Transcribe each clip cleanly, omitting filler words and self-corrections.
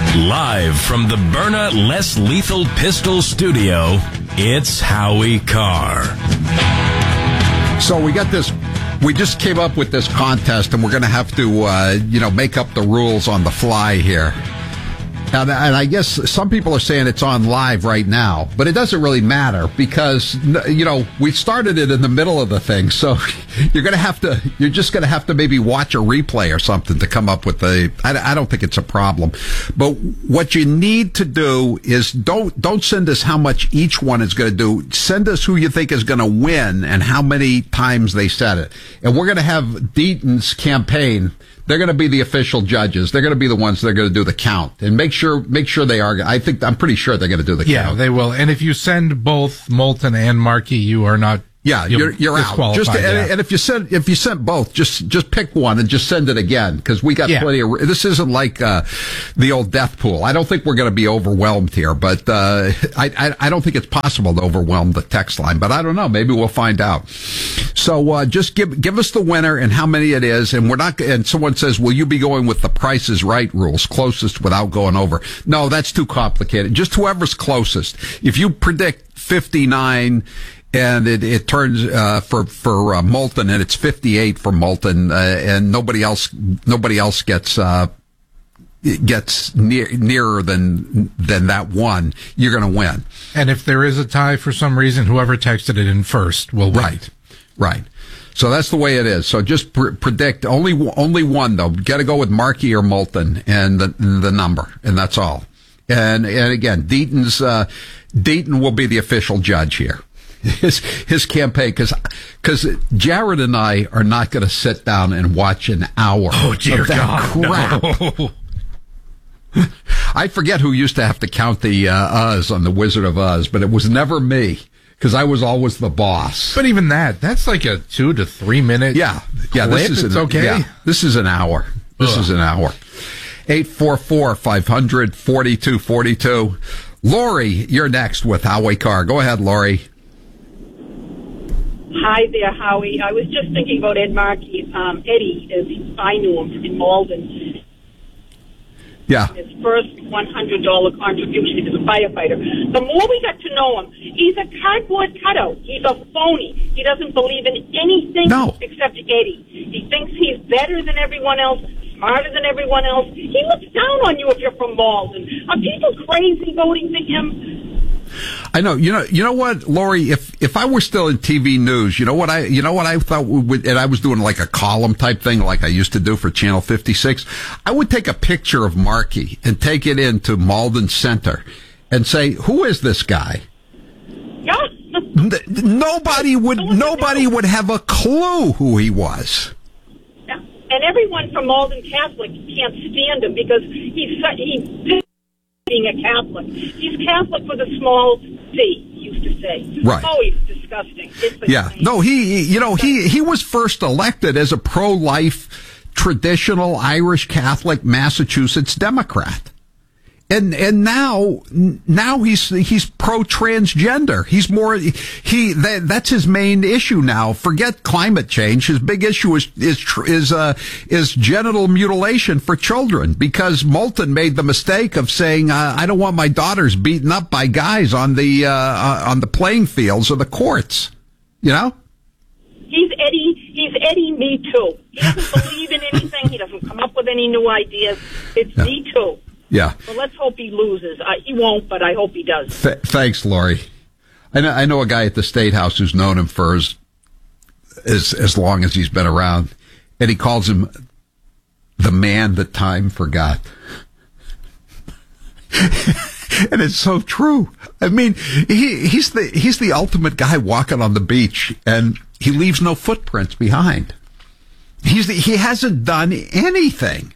Live from the Byrna Less Lethal Pistol Studio, it's Howie Carr. So we got this. We just came up with this contest, and we're going to have to, make up the rules on the fly here. And I guess some people are saying it's on live right now, but it doesn't really matter because, we started it in the middle of the thing. So you're just going to have to maybe watch a replay or something to come up with I don't think it's a problem. But what you need to do is don't send us how much each one is going to do. Send us who you think is going to win and how many times they said it. And we're going to have Deaton's campaign. They're going to be the official judges. They're going to be the ones that are going to do the count and make sure they are. I'm pretty sure they're going to do the count. Yeah, they will. And if you send both Moulton and Markey, you are not. Yeah, you're out. And if you sent both, just pick one and just send it again because we got plenty of. This isn't like the old death pool. I don't think we're going to be overwhelmed here, but I don't think it's possible to overwhelm the text line. But I don't know. Maybe we'll find out. So just give us the winner and how many it is, and we're not. And someone says, "Will you be going with the Price is Right rules, closest without going over?" No, that's too complicated. Just whoever's closest. If you predict 59. And it turns for Moulton, and it's 58 for Moulton, and nobody else gets nearer than that one. You're going to win. And if there is a tie for some reason, whoever texted it in first will win. Right. So that's the way it is. So just predict only one though. Got to go with Markey or Moulton and the number, and that's all. And again, Deaton will be the official judge here. His campaign, because Jared and I are not going to sit down and watch an hour of that crap. No. I forget who used to have to count the Oz on the Wizard of Oz, but it was never me because I was always the boss. But even that's like a 2 to 3 minute. Yeah. Clip. It's okay. Yeah, this is an hour. This is an hour. 844-500-4242. Lori, you're next with Howie Carr. Go ahead, Lori. Hi there, Howie. I was just thinking about Ed Markey. Eddie, as I knew him in Malden. Yeah. His first $100 contribution as a firefighter. The more we got to know him, he's a cardboard cutout. He's a phony. He doesn't believe in anything except Eddie. He thinks he's better than everyone else, smarter than everyone else. He looks down on you if you're from Malden. Are people crazy voting for him? I know. You know what, Lori? If I were still in TV news, you know what I thought and I was doing like a column type thing, like I used to do for Channel 56. I would take a picture of Markey and take it into Malden Center and say, "Who is this guy?" Yeah. Nobody would have a clue who he was. Yeah. And everyone from Malden Catholic can't stand him because he's being a Catholic. He's Catholic with a small C, he used to say. Right. Oh, he's disgusting. No, he was first elected as a pro-life, traditional Irish Catholic Massachusetts Democrat. And now he's pro-transgender. He's more, that's his main issue now. Forget climate change. His big issue is genital mutilation for children because Moulton made the mistake of saying, I don't want my daughters beaten up by guys on the playing fields or the courts. You know? He's Eddie Me Too. He doesn't believe in anything. He doesn't come up with any new ideas. It's Me Too. Yeah. Well, let's hope he loses. He won't, but I hope he does. Thanks, Lori. I know a guy at the State House who's known him for as long as he's been around, and he calls him the man that time forgot. And it's so true. I mean, he's the ultimate guy walking on the beach, and he leaves no footprints behind. He hasn't done anything.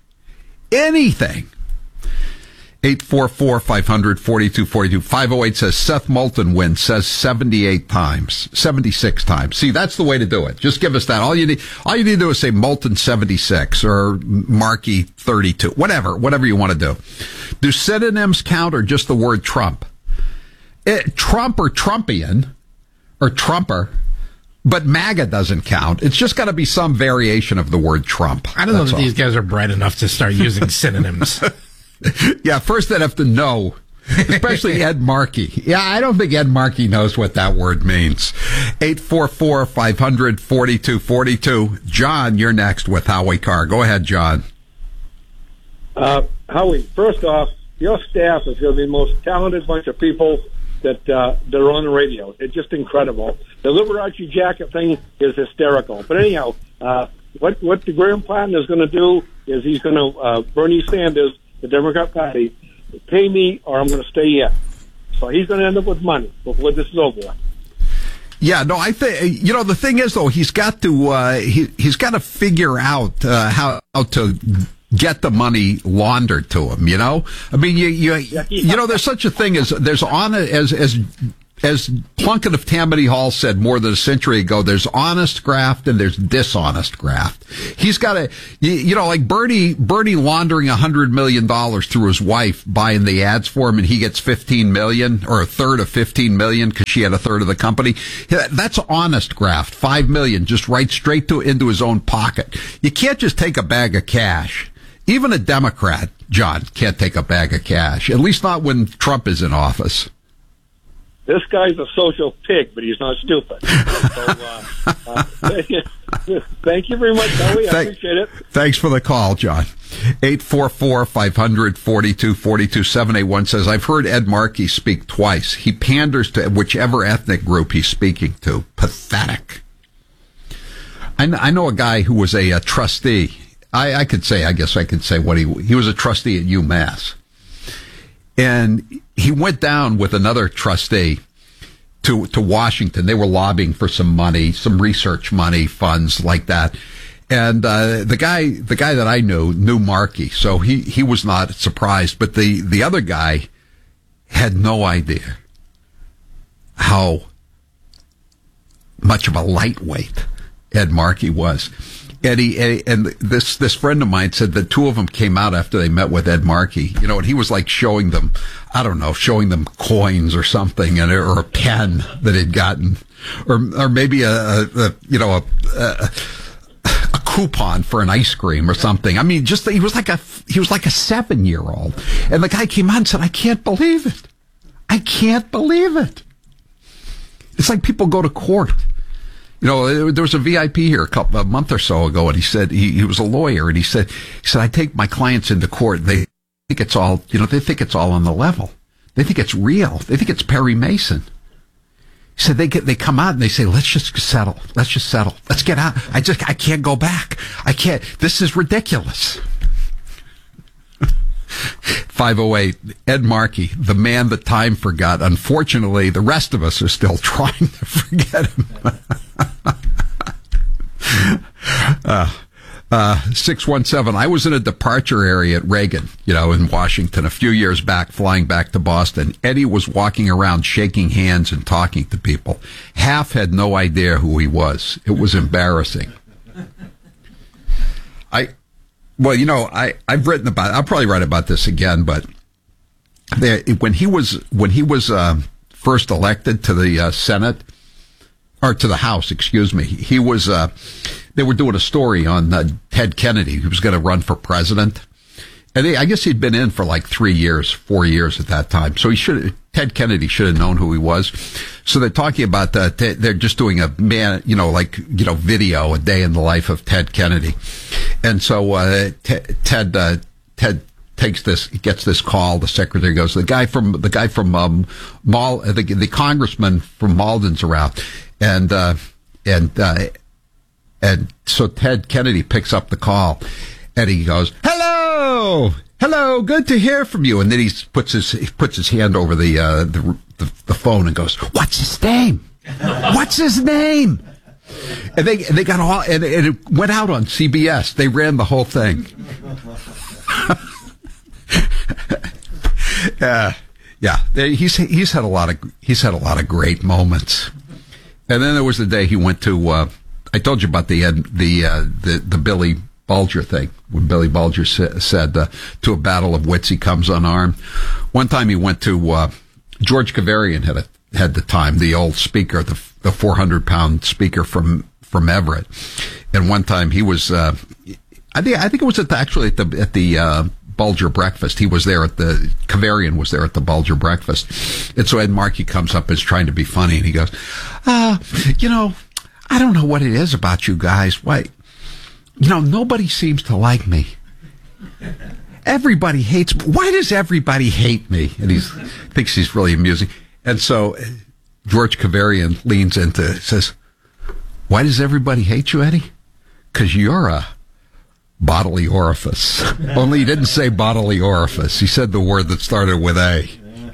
844-500-4242. 508 says Seth Moulton wins, says 76 times. See, that's the way to do it. Just give us that. All you need to do is say Moulton 76 or Markey 32. Whatever you want to do. Do synonyms count or just the word Trump? Trump or Trumpian or Trumper, but MAGA doesn't count. It's just got to be some variation of the word Trump. I don't know that these guys are bright enough to start using synonyms. Yeah, first they'd have to know. Especially Ed Markey. Yeah, I don't think Ed Markey knows what that word means. 844-500-4242. John, you're next with Howie Carr. Go ahead, John. Howie, first off, your staff is going to be the most talented bunch of people that are on the radio. It's just incredible. The Liberace jacket thing is hysterical. But anyhow, what the Graham Platten is going to do is he's going to, Bernie Sanders, the Democrat Party, pay me or I'm going to stay here. So he's going to end up with money before this is over. Yeah, no, I think, the thing is, though, he's got to, he's got to figure out, how to get the money laundered to him, I mean, there's such a thing as, as Plunkett of Tammany Hall said more than a century ago, there's honest graft and there's dishonest graft. He's got to, like Bernie laundering $100 million through his wife buying the ads for him, and he gets $15 million or a third of $15 million because she had a third of the company. That's honest graft. $5 million just right straight into his own pocket. You can't just take a bag of cash. Even a Democrat, John, can't take a bag of cash. At least not when Trump is in office. This guy's a social pig, but he's not stupid. Thank you very much, Howie. I appreciate it. Thanks for the call, John. 844-500-4242. 781 says, I've heard Ed Markey speak twice. He panders to whichever ethnic group he's speaking to. Pathetic. I know a guy who was a trustee. I guess I could say what he was a trustee at UMass. And he went down with another trustee to Washington. They were lobbying for some money, some research money, funds like that. And the guy that I knew Markey, so he was not surprised. But the other guy had no idea how much of a lightweight Ed Markey was. And this friend of mine said the two of them came out after they met with Ed Markey, and he was like showing them coins or something, or a pen that he'd gotten, or maybe a coupon for an ice cream or something. I mean, he was like a 7-year-old. And the guy came out and said, I can't believe it. I can't believe it. It's like people go to court. There was a VIP here a month or so ago, and he said he was a lawyer, and he said I take my clients into court. They think it's all, they think it's all on the level. They think it's real. They think it's Perry Mason. He said they come out and they say, let's just settle. Let's get out. I can't go back. I can't. This is ridiculous. 508, Ed Markey, the man that time forgot. Unfortunately, the rest of us are still trying to forget him. 617, I was in a departure area at Reagan, in Washington a few years back, flying back to Boston. Eddie was walking around shaking hands and talking to people. Half had no idea who he was. It was embarrassing. I've written about it. I'll probably write about this again, but when he was first elected to the Senate, or to the House, excuse me, he was, they were doing a story on Ted Kennedy, who was going to run for president. And I guess he'd been in for like 4 years at that time. So Ted Kennedy should have known who he was. So they're talking about that. They're just doing a video, a day in the life of Ted Kennedy. And so, Ted gets this call. The secretary goes, the congressman from Malden's around. And so Ted Kennedy picks up the call, and he goes, hello, good to hear from you. And then he puts his hand over the phone and goes, what's his name? What's his name? And they got all, and it went out on CBS. They ran the whole thing. He's had a lot of great moments. And then there was the day he went to, I told you about the Billy Bulger thing, when Billy Bulger said, to a battle of wits he comes unarmed. One time he went to, George Kavarian had the time, the old speaker, the 400-pound speaker from Everett. And one time he was, I think it was at the Bulger breakfast. He was there Kavarian was there at the Bulger breakfast. And so Ed Markey comes up and is trying to be funny, and he goes, I don't know what it is about you guys. Why, nobody seems to like me. Everybody hates me. Why does everybody hate me? And he thinks he's really amusing. And so George Kavarian leans into says, why does everybody hate you, Eddie? Because you're a bodily orifice. Only he didn't say bodily orifice. He said the word that started with A.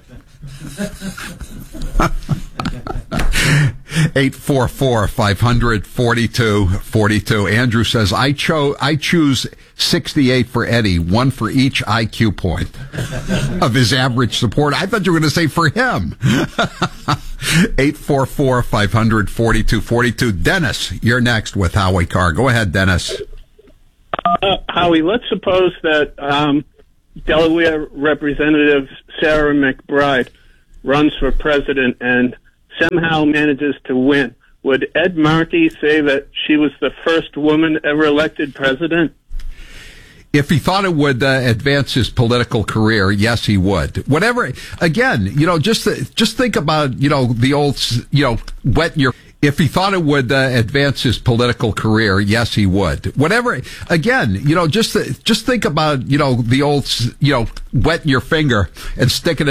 844-500-4242. Andrew says, I choose 68 for Eddie, one for each IQ point of his average support. I thought you were going to say for him. 844-500-4242. Dennis, you're next with Howie Carr. Go ahead, Dennis. Howie, let's suppose that Delaware Representative Sarah McBride runs for president and somehow manages to win. Would Ed Markey say that she was the first woman ever elected president? If he thought it would advance his political career, yes, he would. Whatever. Again, just think about, the old, wet your. If he thought it would advance his political career, yes, he would. Whatever. Again, just think about, the old, wetting your finger and sticking it